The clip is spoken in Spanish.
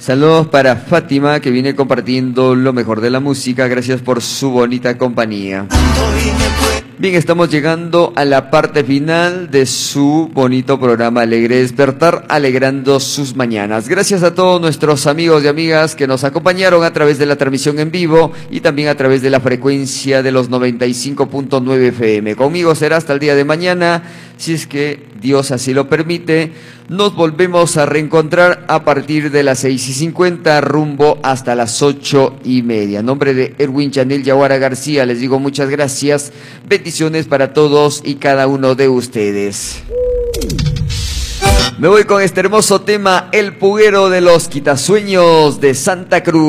Saludos para Fátima, que viene compartiendo lo mejor de la música. Gracias por su bonita compañía. Bien, estamos llegando a la parte final de su bonito programa Alegre Despertar, alegrando sus mañanas. Gracias a todos nuestros amigos y amigas que nos acompañaron a través de la transmisión en vivo y también a través de la frecuencia de los 95.9 FM. Conmigo será hasta el día de mañana, si es que Dios así lo permite. Nos volvemos a reencontrar a partir de las 6:50 rumbo hasta las 8:30. En nombre de Erwin Chanel Yaguara García les digo muchas gracias. Bendiciones para todos y cada uno de ustedes. Me voy con este hermoso tema, El Puguero de los Quitasueños de Santa Cruz.